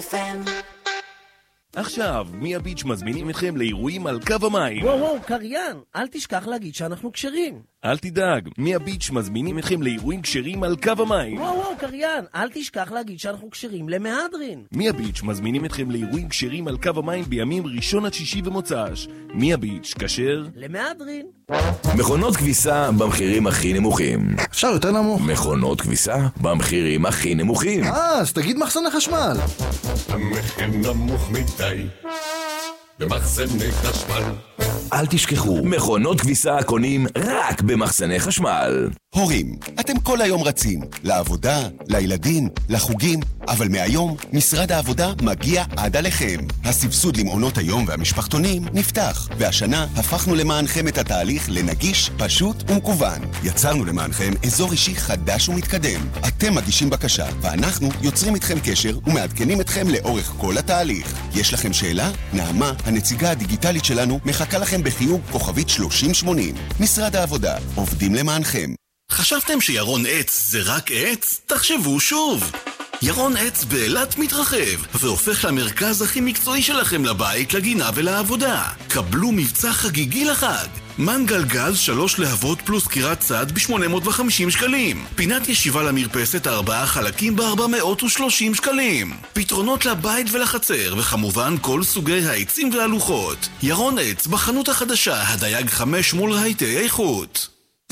FM. עכשיו, מי הביץ' מזמינים אתכם לאירועים על קו המים. וואו, קריין, אל תשכח להגיד שאנחנו כשרים. אל תדאג, מי הביץ' מזמינים אתכם לאירועים כשרים על קו המים. וואו, קריין, אל תשכח להגיד שאנחנו כשרים למהדרין. מי הביץ' מזמינים אתכם לאירועים כשרים על קו המים בימים ראשון עד שישי ומוצ"ש. מי הביץ' כשר? למהדרין. מכונות כביסה במחירים הכי נמוכים. אפשר יותר נמוך. מכונות כביסה במחירים הכי נמוכים. אז תגיד מחסני חשמל. המחיר נמוך מדי במחסני חשמל. אל תשכחו, מכונות כביסה קונים רק במחסני חשמל. הורים, אתם כל היום רצים, לעבודה, לילדים, לחוגים, אבל מהיום משרד העבודה מגיע עד עליכם. הסבסוד למעונות היום והמשפחתונים נפתח, והשנה הפכנו למענכם את התהליך לנגיש, פשוט ומקוון. יצרנו למענכם אזור אישי חדש ומתקדם. אתם מגישים בקשה, ואנחנו יוצרים איתכם קשר ומעדכנים אתכם לאורך כל התהליך. יש לכם שאלה? נעמה, הנציגה הדיגיטלית שלנו, מחכה לכם בחיוג כוכבית 3080. משרד העבודה, עובדים למענכם. חשבתם שירון עץ זה רק עץ? תחשבו שוב. ירון עץ באילת מתרחב והופך למרכז הכי מקצועי שלכם לבית, לגינה ולעבודה. קבלו מבצע חגיגי לחג. מנגל גז 3 להבות פלוס קירת צד ב-850 שקלים. פינת ישיבה למרפסת 4 חלקים ב-430 שקלים. פתרונות לבית ולחצר, וכמובן כל סוגי העצים והלוחות. ירון עץ בחנות החדשה, הדייג 5 מול רהיטי איכות.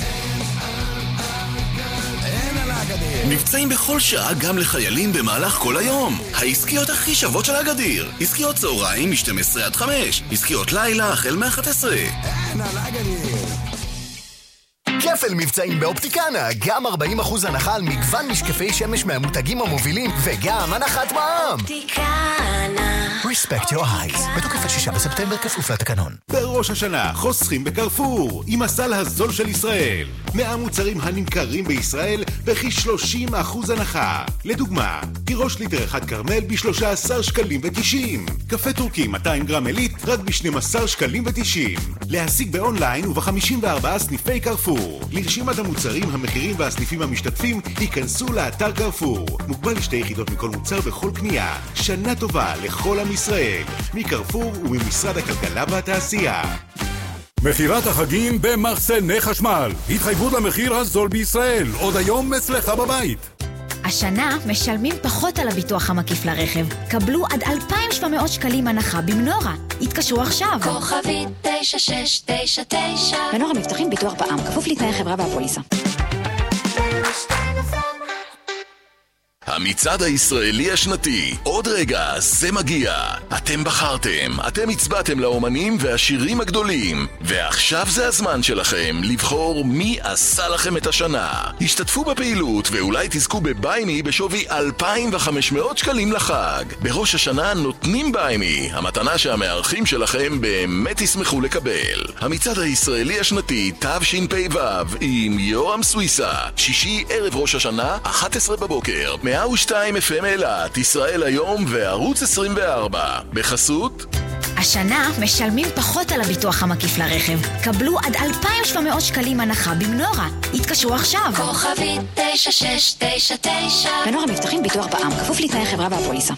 מבצעים בכל שעה גם לחיילים במהלך כל היום. העסקיות הכי שוות של הגדיר. עסקיות צהריים מ-12 עד 5. עסקיות לילה החל מ-11. אין על הגדיר. כפל מבצעים באופטיקנה, גם 40% הנחה על מגוון משקפי שמש מהמותגים המובילים, וגם הנחת מע"מ. אופטיקנה. Respect your eyes. בתוקף עד 6 בספטמבר כפוף לתקנון. בראש השנה חוסכים בקרפור עם הסל הזול של ישראל. 100 מוצרים הנמכרים בישראל בכ-30% הנחה. לדוגמה, תירוש ליטר אחד קרמל ב-13 שקלים ו-90. קפה טורקי 200 גרם עילית רק ב-12 שקלים ו-90. להשיג באונליין וב-54 סניפי קרפור. לרשימת המוצרים, המחירים והסניפים המשתתפים ייכנסו לאתר קרפור. מוגבל ל2 יחידות מכל מוצר בכל קנייה. שנה טובה לכל עם ישראל. מקרפור וממשרד הכלכלה והתעשייה. מחירת החגים במחסני חשמל. התחייבות למחיר הזול בישראל. עוד היום אצלך בבית. השנה משלמים פחות על הביטוח המקיף לרכב. קבלו עד 2,700 שקלים הנחה במנורה. התקשרו עכשיו. כוכבית 9699. מנורה מבטחים ביטוח בע"מ. כפוף לתנאי חברה והפוליסה. המצעד הישראלי השנתי, עוד רגע, זה מגיע. אתם בחרתם, אתם הצבעתם לאומנים והשירים הגדולים, ועכשיו זה הזמן שלכם לבחור מי עשה לכם את השנה. השתתפו בפעילות ואולי תזכו בביימי בשווי 2,500 שקלים לחג. בראש השנה נותנים ביימי, המתנה שהמארחים שלכם באמת ישמחו לקבל. המצעד הישראלי השנתי, תשפ"ו, עם יורם סוויסה, שישי ערב ראש השנה, 11 בבוקר, 102 FM אילת, ישראל היום וערוץ 24. בחסות השנה משלמים פחות על הביטוח המקיף לרכב. קבלו עד 2,700 שקלים הנחה במנורה. התקשרו עכשיו. כוכבית 9699. מנורה מבטחים ביטוח בע"מ. כפוף לתנאי חברה והפוליסה.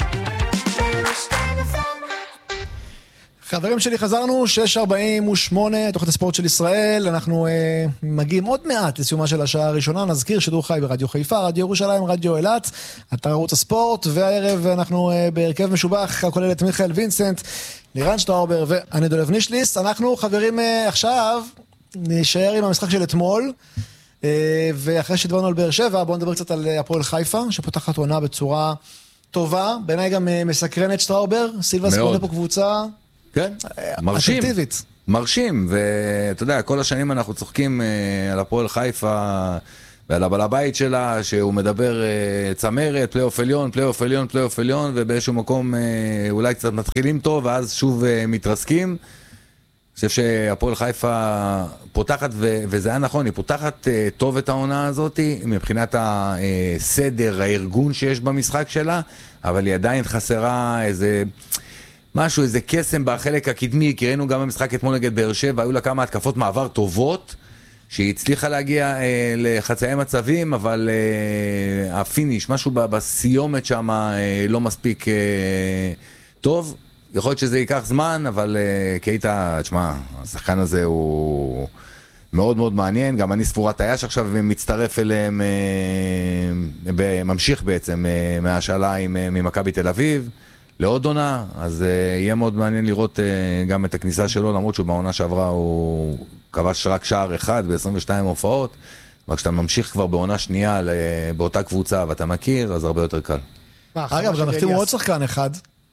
חברים שלי, חזרנו, 6:48, תוכנית הספורט של ישראל. אנחנו מגיעים עוד מעט לסיומה של השעה הראשונה. נזכיר שידור חי ברדיו חיפה, רדיו ירושלים, רדיו אילת, אתר ערוץ הספורט, והערב אנחנו בהרכב משובח, הכולל את מיכאל וינסנט, לירן שטראובר ואני דולב נישליס. אנחנו חברים עכשיו נשאר עם המשחק של אתמול, ואחרי שדברנו על באר שבע, בואו נדבר קצת על הפועל חיפה, שפותחת עונה בצורה טובה, בעיניי גם מסקרנת. שטראובר, סילבס קונה פה קבוצה כן, מרשים, אטרקטיבית. מרשים, ואתה יודע, כל השנים אנחנו צוחקים על הפועל חיפה ועל הבעל הבית שלה, שהוא מדבר צמרת, פלייאוף עליון, פלייאוף עליון, פלייאוף עליון, ובאיזשהו מקום אולי קצת מתחילים טוב, ואז שוב מתרסקים. אני חושב שהפועל חיפה פותחת, וזה היה נכון, היא פותחת טוב את העונה הזאת, מבחינת הסדר, הארגון שיש במשחק שלה, אבל היא עדיין חסרה איזה משהו, איזה קסם בחלק הקדמי, כי ראינו גם במשחק אתמול נגד באר שבע, היו לה כמה התקפות מעבר טובות, שהיא הצליחה להגיע לחצאי מצבים, אבל הפיניש, משהו בסיומת שם לא מספיק טוב. יכול להיות שזה ייקח זמן, אבל קייטה, תשמע, השחקן הזה הוא מאוד מאוד מעניין. גם אני ספורת היה שעכשיו מצטרף אליהם, ממשיך בעצם מהשאלה ממכבי תל אביב לעוד עונה, אז יהיה מאוד מעניין לראות גם את הכניסה שלו, למרות שהוא בעונה שעברה הוא כבש רק שער אחד ב-22 הופעות, אבל כשאתה ממשיך כבר בעונה שנייה באותה קבוצה ואתה מכיר, אז הרבה יותר קל. אגב, גם החתימו עוד שחקן אחד,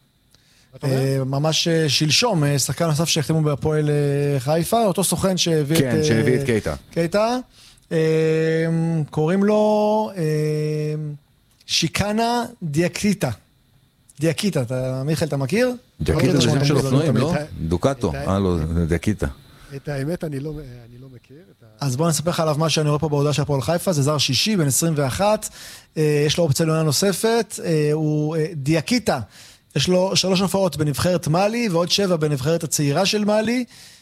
ממש שלשום, שחקן נוסף שהחתימו בהפועל חיפה, אותו סוכן שהביא את קייטה. קייטה, קוראים לו שיקנה דיאקיטה. דיאקיטה, מיכאל, אתה מכיר? דיאקיטה זה שם של אופנועים, לא? דוקטו, לא, דיאקיטה. את האמת אני לא מכיר. אז בוא נספר לך עליו מה שאני רואה פה בהודעה של הפועל חיפה, זה זר שישי, בן 21, יש לו אופציה לעונה נוספת, הוא דיאקיטה, יש לו 3 הופעות בנבחרת מאלי, ועוד 7 בנבחרת הצעירה של מאלי,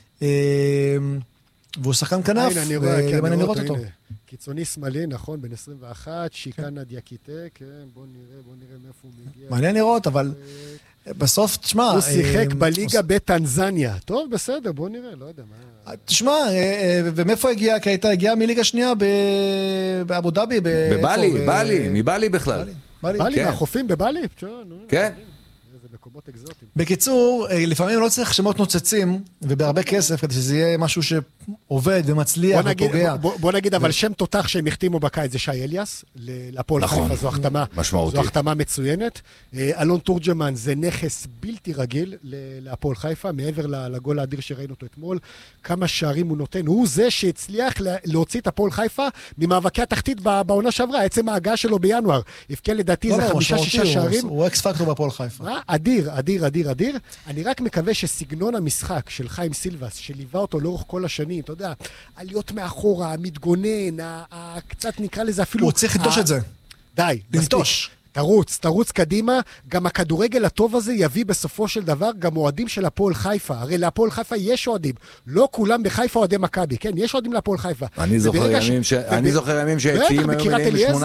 והוא שחקן כנף, ולמעניין לראות אותו. קיצוני שמאלי, נכון, בן 21, שיקנה דיאקיטה, כן, בוא נראה מאיפה הוא מגיע. מעניין לראות, אבל בסוף, תשמע... הוא שיחק בליגה בטנזניה. טוב, בסדר, בוא נראה, לא יודע מה... תשמע, ומאיפה הגיע? כי הייתה הגיעה מליגה שנייה באבו דאבי. בבלי, מבלי בכלל. בלי, מהחופים בבלי? כן. מקומות אקזוטיים. בקיצור, לפעמים לא צריך שמות נוצצים, ובהרבה כסף, כדי שזה יהיה משהו שעובד ומצליח ופוגע. בוא נגיד, אבל שם תותח שהם החתימו בקיץ זה שי אליאס, לפועל חיפה, זו החתמה מצוינת. אלון תורג'מן זה נכס בלתי רגיל לפועל חיפה, מעבר לגול האדיר שראינו אותו אתמול, כמה שערים הוא נותן. הוא זה שהצליח להוציא את הפועל חיפה ממאבקי התחתית בעונה שעברה, עצם ההגעה שלו בינואר. הפקל לדעתי זה 5-6 שערים. הוא אקס פקטור בפועל חיפה. אדיר. אני רק מקווה שסגנון המשחק של חיים סילבס, שליווה אותו לאורך כל השנים, אתה יודע, עליות מאחורה, המתגונן, קצת נקרא לזה אפילו... הוא צריך לנטוש את זה. די, לנטוש. תרוץ קדימה, גם הכדורגל הטוב הזה יביא בסופו של דבר גם אוהדים של הפועל חיפה. הרי להפועל חיפה יש אוהדים. לא כולם בחיפה אוהדי מכבי, כן? יש אוהדים להפועל חיפה. אני זוכר ימים שהציעים היום מלאים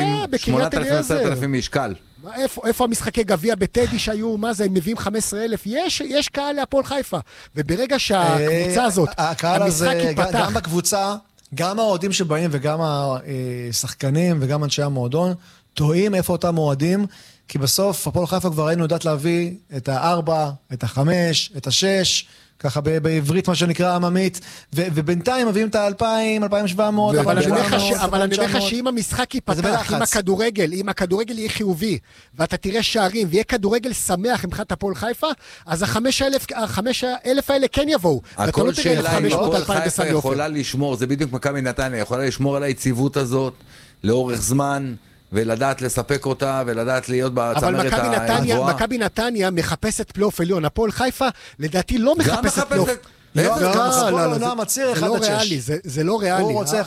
8,000 משקל. איפה המשחקי גביע בטדי שהיו, מה זה, הם מביאים 15,000? יש קהל להפועל חיפה. וברגע שהקבוצה הזאת, המשחק ייפתח... גם בקבוצה, גם האוהדים שבאים וגם השחקנים וגם אנשי המועדון, טועים איפה אותם מועדים, כי בסוף הפועל חיפה כבר היינו יודעת להביא את 4, את 5, את 6, ככה בעברית מה שנקרא עממית, ובינתיים מביאים את 2,000, 2,700, אבל אני אומר לך שאם המשחק ייפתח, אם הכדורגל יהיה חיובי, ואתה תראה שערים, ויהיה כדורגל שמח מבחינת הפועל חיפה, אז 5,000 האלה כן יבואו. הכל שאלה אם הפועל חיפה יכולה לשמור, זה בדיוק מכבי נתניה, יכולה לשמור על היציבות הזאת לאורך זמן, ולדעת לספק אותה, ולדעת להיות בצמרת הגבוהה. אבל מכבי נתניה מחפשת פלייאוף עליון. הפועל חיפה, לדעתי, לא מחפשת פלייאוף. לא, זה לא ריאלי. זה לא ריאלי. הוא רוצה 1-6.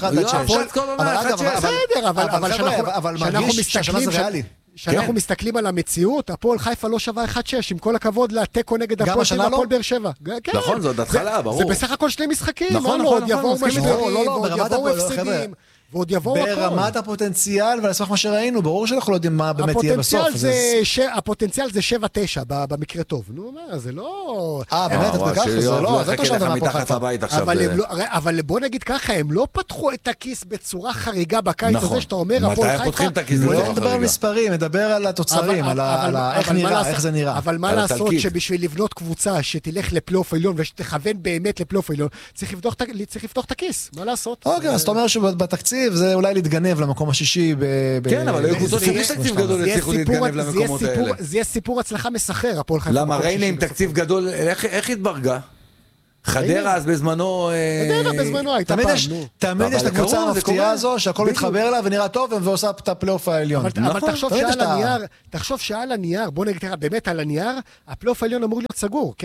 אבל מרגיש שהשנה זה ריאלי. כשאנחנו מסתכלים על המציאות, הפועל חיפה לא שווה 1-6, עם כל הכבוד לתיקו נגד הפועל באר שבע. נכון, זאת התחלה, ברור. זה בסך הכל 2 משחקים. נכון, עוד יבואו הפסדים. ועוד יבואו הכל. ברמת הפוטנציאל, ולסמך מה שראינו, ברור שאנחנו לא יודעים מה באמת יהיה בסוף. הפוטנציאל זה 7-9 במקרה טוב. נו, מה, זה לא... באמת, אתה ככה, זה לא, זה תושב אבל בוא נגיד ככה, הם לא פתחו את הכיס בצורה חריגה בקיץ הזה, שאתה אומר, מתי הם פותחים את הכיס בצורה חריגה? מדבר על מספרים, מדבר על התוצרים, על איך נראה, איך זה נראה. אבל מה לעשות שבשביל לבנות קבוצה שתלך לפלייאוף עליון ושתכוון באמת לפלייאוף עליון, צריך לפתוח את הכיס, מה לעשות? אוקיי, אז אתה אומר שבתקציב זה אולי להתגנב למקום השישי. כן, אבל היו קבוצות שבלי תקציב גדול הצליחו להתגנב למקומות האלה. זה יהיה סיפור הצלחה מסחר, הפועל חיפה. למה ריינה עם תקציב גדול, איך התברגה? חדרה אז בזמנו... הייתה פעם. תמיד יש את הקבוצה המפתיעה הזו, שהכל מתחבר לה ונראה טוב, ועושה את הפלייאוף העליון. אבל תחשוב שעל הנייר, בוא נגיד באמת על הנייר, הפלייאוף העליון אמור להיות סגור, כן?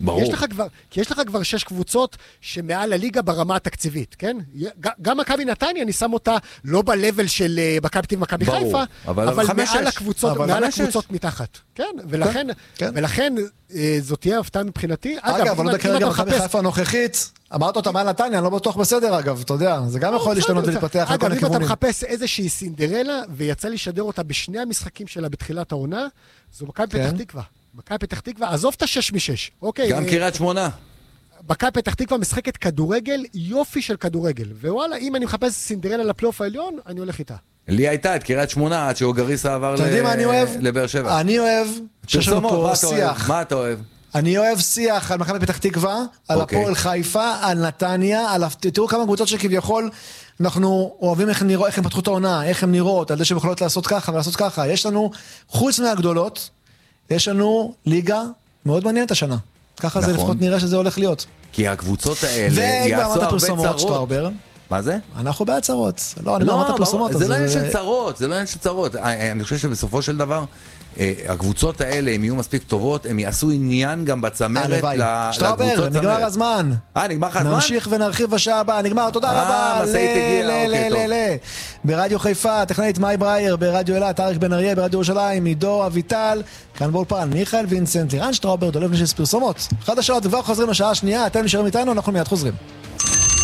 ברור. כי יש לך כבר 6 קבוצות שמעל הליגה ברמה התקציבית, כן? גם מכבי נתניה, אני שם אותה לא בלבל של מכבי תל אביב ומכבי חיפה, אבל מעל הקבוצות מתחת. כן, ולכן זאת תהיה הפתעה מבחינתי. אגב, אבל לא יודע כרגע מכבי חיפה הנוכחית, אמרת אותה מעל נתניה, אני לא בטוח בסדר אגב, אתה יודע, זה גם יכול להשתנות ולהתפתח לכל הכיוונים. אגב, אם אתה מחפש איזושהי סינדרלה, ויצא לשדר אותה בשני המשחקים שלה בתחילת העונה, זו מכבי פתח תקווה. מכבי פתח תקווה, עזוב את ה6-6, אוקיי? גם קריית שמונה. מכבי פתח תקווה משחקת כדורגל, יופי של כדורגל. ווואלה, אם אני מחפש סינדרלה לפלייאוף העליון, אני הולך איתה. לי הייתה את קריית שמונה, עד שאוגריסה עבר לבאר שבע. אני אוהב, שיש לנו פה שיח. מה אתה אוהב? אני אוהב שיח על מכבי פתח תקווה, על הפועל חיפה, על נתניה, תראו כמה קבוצות שכביכול אנחנו אוהבים איך הם פתחו את העונה, איך הם נראות, על זה שהם יכולות לעשות ככה ולעשות ככה. יש לנו, חוץ מהגדולות, יש לנו ליגה מאוד מעניינת השנה. ככה זה לפחות נראה שזה הולך להיות. כי הקבוצות האלה יעשו הרבה צרות. מה זה? אנחנו בהצהרות. לא, אני אמרת פרסומות. זה לא עניין של צרות, זה לא עניין של צרות. אני חושב שבסופו של דבר, הקבוצות האלה, הם יהיו מספיק טובות, הם יעשו עניין גם בצמרת לקבוצות שטראובר, נגמר הזמן. נגמר לך הזמן? נמשיך ונרחיב בשעה הבאה, נגמר, תודה רבה. ברדיו חיפה, טכנאית מאי ברייר, ברדיו אילת, אריק בן אריה, ברדיו ירושלים, עידו אביטל, כאן באולפן, מיכאל וינסנט, לירן שטראובר, דולב נשס פרסומות. חדשות, כבר חוזרים לשעה השנייה, אתם נשארים איתנו, אנחנו מיד חוזרים.